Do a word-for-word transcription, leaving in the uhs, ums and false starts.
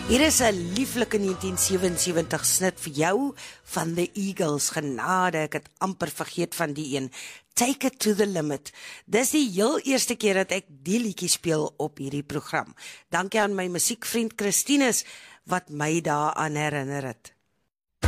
Hier is 'n lieflike negentien sewensewentig snit vir jou van The Eagles. Genade, ek het amper vergeet van die een. Take It to the Limit. Dis die heel eerste keer dat ek die liedjie speel op hierdie program. Dankie aan my musiekvriend Christinus wat my daaraan herinner het.